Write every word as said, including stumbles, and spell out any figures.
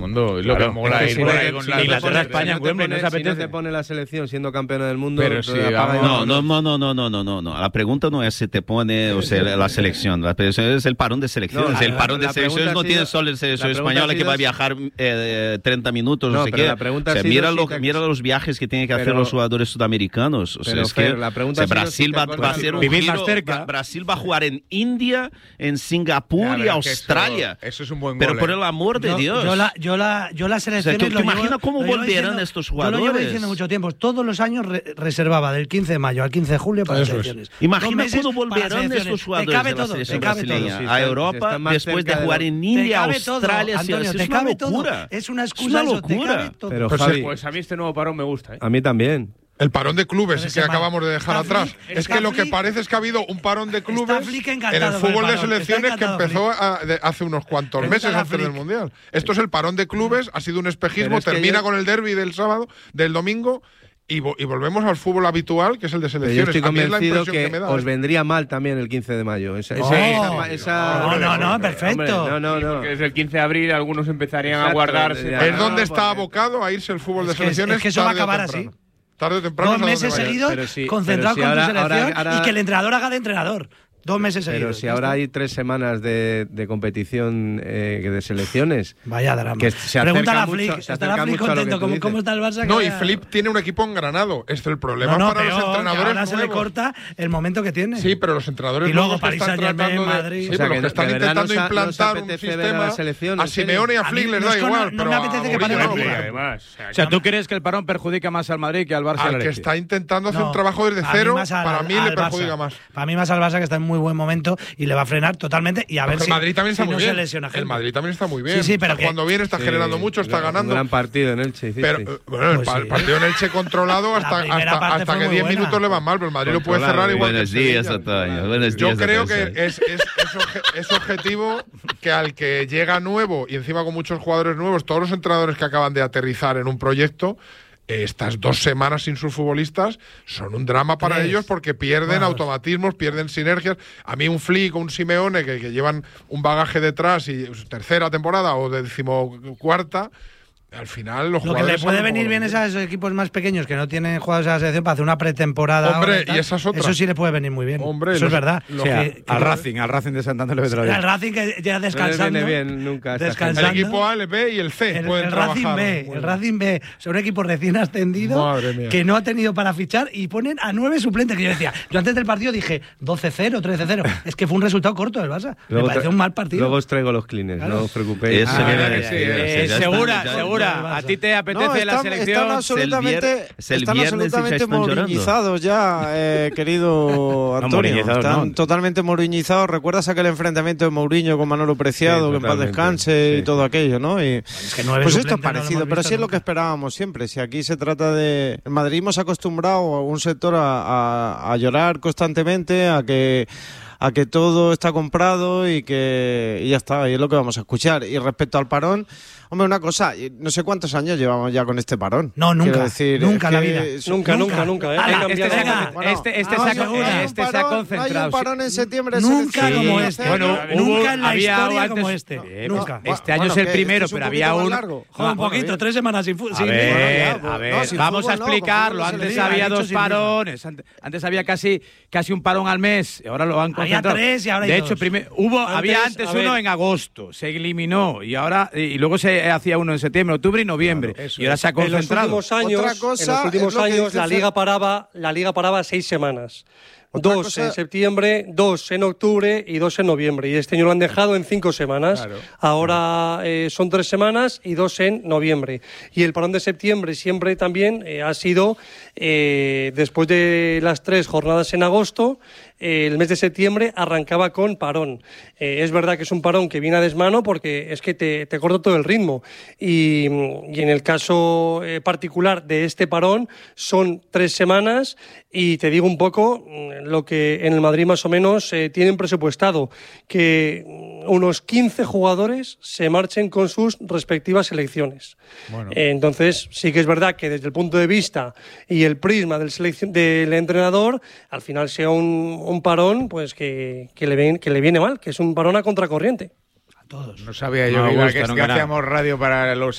mundo. Es lo Claro, que mola es ir que por si ahí no- con si la Inglaterra, España, si no te Wembley, ¿no pone- se si no apetece? te pone la selección siendo campeona del mundo, Pero tú sí, apaga vamos. y No, vámonos. no, no, no, no, no, no, no. La pregunta no es si te pone o sea, la selección. La selección es el parón de selecciones. No, el la- parón de la selecciones pregunta no ha tiene sido- solo la selección la pregunta española ha que sido va a si- viajar eh, treinta minutos, no, No, sé pero qué. la pregunta O sea, ha sido mira, si lo, te- mira los viajes que tienen que hacer Pero- los jugadores sudamericanos. O sea, pero, es Fer, que la pregunta o sea, ha sido si Brasil te va, acuerdas va a hacer un vivir giro, más cerca. va- Brasil va a jugar en India, en Singapur Ya, y pero es que eso- Australia. Eso es un buen Pero gol. por eh. el amor de yo, Dios. Yo la, yo la, yo las O sea, selecciones. ¿tú lo te llevo- imaginas cómo lo llevo volverán diciendo- estos Yo lo llevo jugadores? diciendo mucho tiempo. Todos los años re- reservaba del quince de mayo al quince de julio para Eso las es. selecciones. Imagina Dos meses cuándo para las volverán selecciones. estos Te jugadores cabe de la todo, selección te cabe brasileña todo. Sí, a está- Europa está más después de cerca de jugar lo- en Te India, cabe todo, Australia. Antonio, es te una cabe todo. locura. Es una Es excusa una eso, te locura. cabe todo. Pero, Pues Javi, sí. Pues a mí este nuevo parón me gusta, ¿eh? a mí también. El parón de clubes Pero que ese acabamos de dejar está atrás. Flick- Es que está lo que Flick- parece es que ha habido un parón de clubes Flick en el encantado con fútbol el de parón, selecciones está que encantado empezó a- de- hace unos cuantos Pregúntale meses a antes del Flick. Mundial. Esto es el parón de clubes, ha sido un Pero espejismo, es que termina yo- con el derbi del sábado, del domingo, y, vo- y volvemos al fútbol habitual, que es el de Pero yo selecciones. estoy A mí es la convencido impresión que, que, me da. os vendría mal también el quince de mayo. Esa, No. esa- esa- No, no, no, Hombre, perfecto. no, no, no. Porque desde el quince de abril algunos empezarían a Exacto, guardarse. ya. para- Es donde no, está porque- abocado a irse el fútbol de Es que- selecciones. es que eso va a tarde o acabar temprano. así. Tarde o temprano. Dos es a donde meses va a ir. seguidos Pero sí, concentrado pero si con ahora- tu selección ahora- ahora- y que el entrenador haga de entrenador. Dos meses Pero seguidos. si Ya ahora está. hay tres semanas de, de competición eh, de selecciones. Vaya drama. Que se acerca Pregúntale a mucho- Flick. se Estará acerca Flick mucho a lo que contento. tú ¿Cómo, dices. ¿Cómo está el Barça? No, que y vaya- Flip tiene un equipo engranado. Este, el problema No, no, es para peor, los que entrenadores ahora se le nuevos. corta el momento que tiene. Sí, pero los entrenadores Y luego nuevos que Paris están Saint-Germain, tratando de, Madrid. sí, O sea, pero que que no- están de verdad intentando no os- no os implantar un apetece ver a sistema la selección, a ¿en serio? Simeone y a A mí Flick les no da es con- igual, no pero me a apetece que Mourinho pare la no. liga, además. O sea, ¿tú crees que el parón perjudica más al Madrid que al Barça y Al al que Atleti? está intentando hacer No, un trabajo desde a mí cero, más al- para mí al le perjudica Barça. más. Para mí más al Barça, que está en muy buen momento y le va a frenar totalmente y a ver Porque si, el Madrid también si está muy no bien. se lesiona gente. El Madrid también está muy bien. Sí, sí, pero Está que- jugando bien, está Sí, generando mucho, está un ganando. gran partido en Elche. hiciste. Pero eh, bueno, el, Pues pa- sí. el partido en Elche controlado La hasta, primera hasta, parte hasta fue que muy diez buena. minutos le van mal, pero el Madrid lo puede Controlado. cerrar igual Buenos que el días, Sevilla. Antonio. Buenos Yo días, creo que Antonio. es, es, es, obje- es objetivo que al que llega nuevo y encima con muchos jugadores nuevos, todos los entrenadores que acaban de aterrizar en un proyecto, eh, estas dos semanas sin sus futbolistas son un drama para Tres. ellos porque pierden Vamos. automatismos, pierden sinergias. A mí un Flick o un Simeone que, que llevan un bagaje detrás y su tercera temporada o decimocuarta, al final los Lo que jugadores le puede saben venir cómo bien lo es a esos equipos más pequeños que no tienen jugadores de la selección para hacer una pretemporada. Hombre, ahora tal. y esa es otra. Eso sí le puede venir muy bien. Hombre, eso los- es verdad. los- O sea, Que- que- al Racing, al Racing de Santander le vendrá bien. Al Racing que ya No les descansando. viene bien nunca esta El descansando. equipo A, el B y el C El, pueden el trabajar. Racing B, Muy el bien. Racing B, son un equipo recién ascendido Madre mía. que no ha tenido para fichar y ponen a nueve suplentes. Que yo decía, yo antes del partido dije doce cero, trece cero. Es que fue un resultado corto del Barça. Luego Me parece tra- un mal partido. Luego os traigo los clines, Claro. no os preocupéis. Eso Ah, quiere ya, decir, ya, ya. o sea, Eh, ya segura, están- ya- segura. ¿A ti te apetece No, la están- selección? están absolutamente, Es el están viernes y ya absolutamente están llorando. mouriñizados ya, eh, querido Antonio. mouriñizados están no. totalmente mouriñizados. ¿Recuerdas aquel enfrentamiento de Mourinho con Manolo Preciado, Sí, que en paz totalmente, descanse sí. y todo aquello, ¿no? Y, Es que nueve pues esto es suplentes no lo parecido, hemos pero visto sí es lo nunca. que esperábamos siempre. Si aquí se trata de... El madridismo se ha acostumbrado a un sector a, a- a llorar constantemente, a que... a que todo está comprado y que y ya está, y es lo que vamos a escuchar. Y respecto al parón, hombre, una cosa, no sé cuántos años llevamos ya con este parón. No, nunca, Quiero decir, nunca es en la que vida. es- Nunca, nunca, nunca. ¿eh? Ala, Ha Este cambiado. se ha, Venga. con- este, este Ah, se ha, seguro. con- Hay un este se ha parón- Hay concentrado. un parón en septiembre. Nunca selección. como Sí. este. Bueno, nunca hubo- en la había historia antes- como este. Eh, nunca. pues, este año Bueno, es el que primero, este es un pero había poquito más uno. largo. Joder, un bueno, poquito, bien. tres semanas sin A fútbol. ver, bueno, a ya, ver, no, sin vamos fútbol a no, explicarlo. con fútbol Antes se le había ha dos dicho sin parones, antes, antes había casi casi un parón al mes, y ahora lo han Había concentrado. tres y ahora hay De hecho, dos. primer- hubo, Antes, había antes a ver. uno en agosto, se eliminó, y ahora y luego se hacía uno en septiembre, octubre y noviembre, y ahora se ha En los concentrado. últimos años, Otra cosa en los últimos es lo que años dice la Fer- liga paraba, la liga paraba seis semanas. Otra Dos cosa- en septiembre, dos en octubre y dos en noviembre. Y este año lo han dejado en cinco semanas. Ahora eh, son tres semanas y dos en noviembre. Y el parón de septiembre siempre también eh, ha sido eh, después de las tres jornadas en agosto. Eh, el mes de septiembre arrancaba con parón. Eh, es verdad que es un parón que viene a desmano porque es que te, te corta todo el ritmo. Y, y en el caso eh, particular de este parón son tres semanas y te digo un poco mm, lo que en el Madrid más o menos eh, tienen presupuestado, que mm, unos quince jugadores se marchen con sus respectivas selecciones. Eh, entonces sí que es verdad que desde el punto de vista y el prisma del, seleccion- del entrenador, al final sea un, un parón pues que, que, le ven- que le viene mal, que es un parón a contracorriente. No sabía yo No me que, iba- gusta, que, no que gana. hacíamos radio para los